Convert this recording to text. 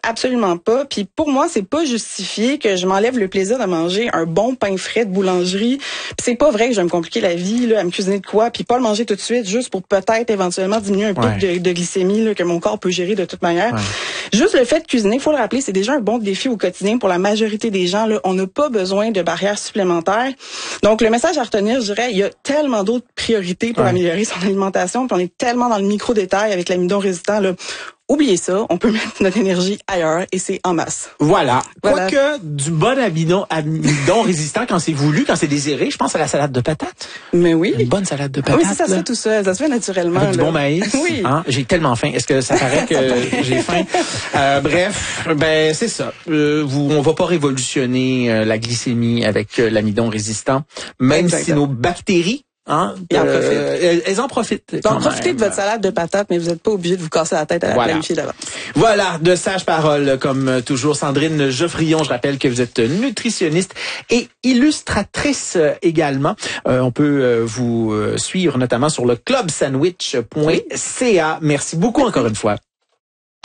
absolument pas. Puis pour moi, c'est pas justifié que je m'enlève le plaisir de manger un bon pain frais de boulangerie. Puis c'est pas vrai que je vais me compliquer la vie là, à me cuisiner de quoi, puis pas le manger tout de suite, juste pour peut-être éventuellement diminuer un pic de glycémie là, que mon corps peut gérer de toute manière. Juste le fait de cuisiner, faut le rappeler, c'est déjà un bon défi au quotidien pour la majorité des gens. Là, on n'a pas besoin de barrières supplémentaires. Donc le message à retenir, je dirais, il y a tellement d'autres priorités pour améliorer son alimentation, puis on est tellement dans le micro-détail avec l'amidon résistant, là. Oubliez ça, on peut mettre notre énergie ailleurs et c'est en masse. Voilà. Quoique du bon amidon résistant quand c'est voulu, quand c'est désiré, je pense à la salade de patates. Mais oui. Une bonne salade de patates. Oui, ça se fait tout seul, ça se fait naturellement. Avec du bon maïs. Oui. Hein? J'ai tellement faim. Est-ce que ça paraît que j'ai faim? Bref, c'est ça. On va pas révolutionner la glycémie avec l'amidon résistant, même si nos bactéries elles en profitent. Donc, profitez de votre salade de patates, mais vous n'êtes pas obligé de vous casser la tête à la planifier d'avance. Voilà, de sages paroles, comme toujours. Sandrine Geoffrion, je rappelle que vous êtes nutritionniste et illustratrice également. On peut vous suivre notamment sur le clubsandwich.ca. Merci beaucoup encore une fois.